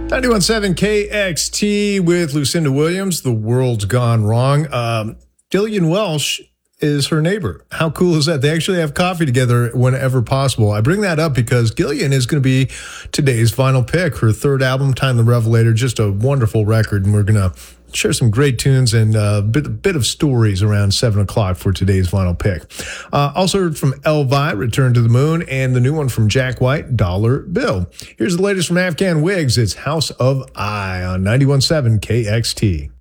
91.7 KXT with Lucinda Williams. The world's gone wrong. Gillian Welch is her neighbor. How cool is that? They actually have coffee together whenever possible. I bring that up because Gillian is going to be today's final pick. Her third album, Time the Revelator, just a wonderful record. And we're going to share some great tunes and a bit of stories around 7 o'clock for today's final pick. Also heard from Elvi, Return to the Moon, and the new one from Jack White, Dollar Bill. Here's the latest from Afghan Wigs. It's House of I on 91.7 KXT.